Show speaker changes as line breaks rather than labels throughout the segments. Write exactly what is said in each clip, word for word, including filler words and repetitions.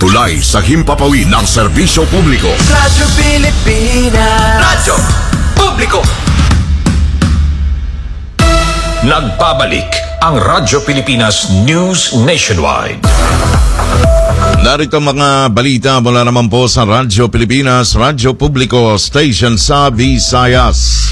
Tulay sa himpapawid ng serbisyo publiko.
Radyo Pilipinas. Radyo Publiko.
Nagbabalik ang Radyo Pilipinas News Nationwide.
Narito mga balita mula naman po sa Radyo Pilipinas, Radyo Publiko, Station sa Visayas.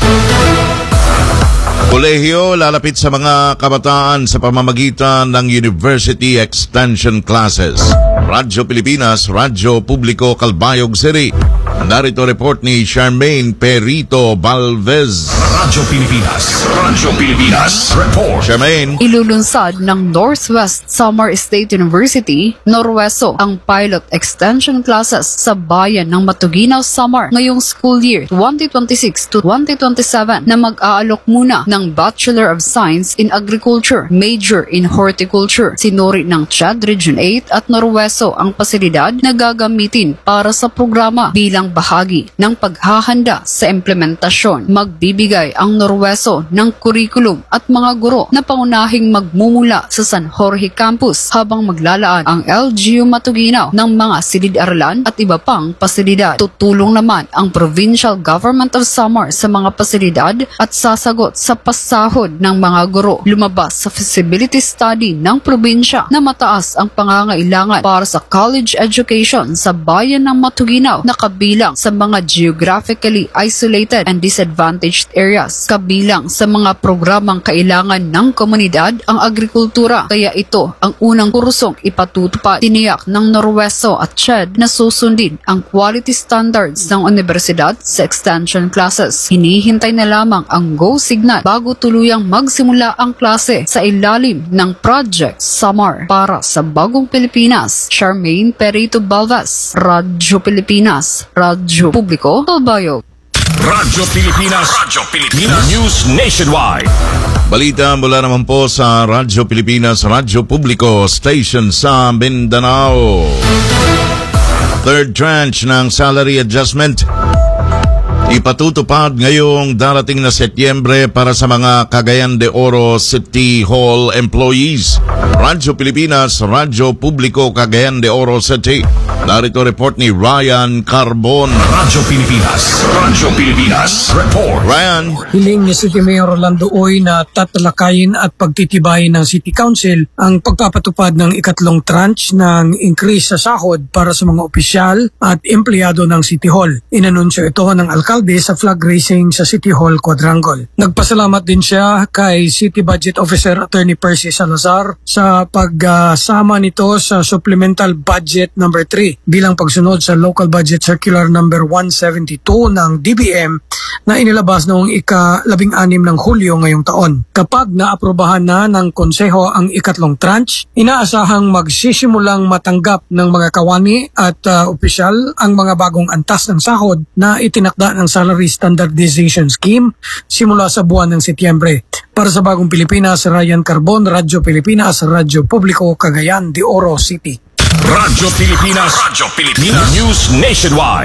Kolehiyo lalapit sa mga kabataan sa pamamagitan ng University Extension Classes. Radyo Pilipinas, Radyo Publiko, Calbayog City. Narito report ni Charmaine Perito Balvez.
Radyo Pilipinas, Radyo Pilipinas, report.
Charmaine.
Ilulunsad ng Northwest Samar State University, Norweso, ang pilot extension classes sa bayan ng Matuginaw, Samar ngayong school year twenty twenty-six to twenty twenty-seven na mag-aalok muna ng Bachelor of Science in Agriculture, Major in Horticulture. Sinuri ng Chad Region eight at Norweso ang pasilidad na gagamitin para sa programa bilang bahagi ng paghahanda sa implementasyon. Magbibigay ang Norweso ng curriculum at mga guro na pangunahing magmumula sa San Jorge Campus habang maglalaan ang L G U Matuginaw ng mga silid-aralan at iba pang pasilidad. Tutulong naman ang Provincial Government of Samar sa mga pasilidad at sasagot sa pasahod ng mga guro. Lumabas sa feasibility study ng probinsya na mataas ang pangangailangan para sa college education sa bayan ng Matuginaw na kabilang sa mga geographically isolated and disadvantaged areas. Kabilang sa mga programang kailangan ng komunidad ang agrikultura, kaya ito ang unang kursong ipatutupad. Tiniyak ng Norweso at Chad na susundin ang quality standards ng universidad sa extension classes. Hinihintay na lamang ang go signal bago tuluyang magsimula ang klase sa ilalim ng Project Samar. Para sa Bagong Pilipinas, Charmaine Perito Balvez, Radyo Pilipinas, Radyo Publiko, Calbayog.
Radyo Pilipinas, Radyo Pilipinas News Nationwide.
Balita mula naman po sa Radyo Pilipinas, Radyo Publiko, Station sa Mindanao. Third tranche ng salary adjustment ipatutupad ngayong darating na Setyembre para sa mga Cagayan de Oro City Hall employees. Radyo Pilipinas, Radyo Publiko, Cagayan de Oro City. Narito report ni Ryan Carbon.
Radyo Pilipinas, Radyo Pilipinas, report.
Ryan.
Hiling ni City Mayor Orlando Oy na tatalakayin at pagtitibayin ng City Council ang pagpapatupad ng ikatlong tranche ng increase sa sahod para sa mga opisyal at empleyado ng City Hall. Inanunsyo ito ng alkalde sa flag raising sa City Hall Quadrangle. Nagpasalamat din siya kay City Budget Officer Attorney Percy Salazar sa pagsama nito sa Supplemental Budget number three bilang pagsunod sa Local Budget Circular number one seventy-two ng D B M na inilabas noong ika-labing anim ng Hulyo ngayong taon. Kapag naaprobahan na ng Konseho ang ikatlong tranche, inaasahang magsisimulang matanggap ng mga kawani at uh, opisyal ang mga bagong antas ng sahod na itinakda ng Salary Standardization Scheme simula sa buwan ng Setyembre. Para sa Bagong Pilipinas, Ryan Carbon, Radyo Pilipinas, Radyo Publiko, Cagayan de Oro City.
Radyo Pilipinas, Radyo Pilipinas News Nationwide.